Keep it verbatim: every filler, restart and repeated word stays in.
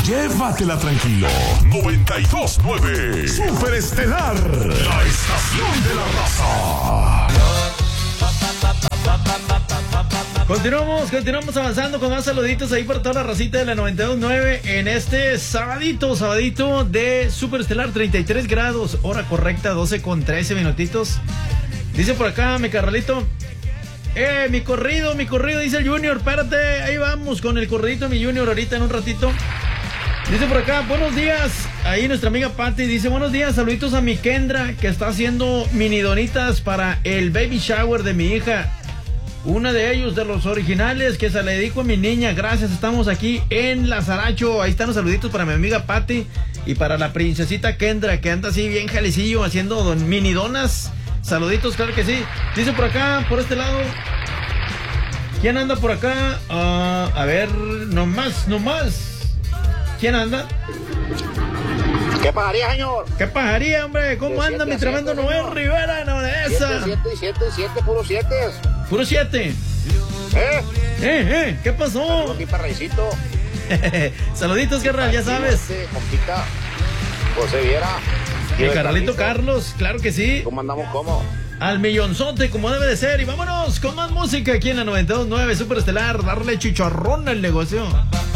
Llévatela tranquilo. noventa y dos punto nueve Super Estelar, la estación de la raza. Continuamos, continuamos avanzando con más saluditos ahí por toda la racita de la noventa y dos punto nueve en este sabadito, sabadito de Super Estelar, treinta y tres grados, hora correcta, doce con trece minutitos. Dice por acá mi carnalito, eh, mi corrido, mi corrido, dice el Junior, espérate, ahí vamos con el corridito mi Junior ahorita en un ratito. Dice por acá, buenos días, ahí nuestra amiga Patty dice, buenos días, saluditos a mi Kendra, que está haciendo mini donitas para el baby shower de mi hija. Una de ellos, de los originales, que se le dedico a mi niña. Gracias, estamos aquí en Lazaracho. Ahí están los saluditos para mi amiga Patty y para la princesita Kendra, que anda así bien jalecillo haciendo don, mini donas. Saluditos, claro que sí. Dice por acá, por este lado, ¿quién anda por acá? Uh, a ver, nomás, nomás. ¿Quién anda? ¿Qué pajaría, señor? ¿Qué pajaría, hombre? ¿Cómo De anda siete mi tremendo siete, Noel señor. Rivera? No, de esa. Siete, siete, siete, siete, puro siete. Puro siete. ¿Eh? Eh, eh, ¿qué pasó? Saludos aquí para Reycito. Saluditos, guerra, ya sabes. Este, compita, José Viera. Mi carnalito Carlos, claro que sí. ¿Cómo andamos? ¿Cómo? Al millonzote, como debe de ser. Y vámonos con más música aquí en la noventa y dos punto nueve Super Estelar. Darle chicharrón al negocio.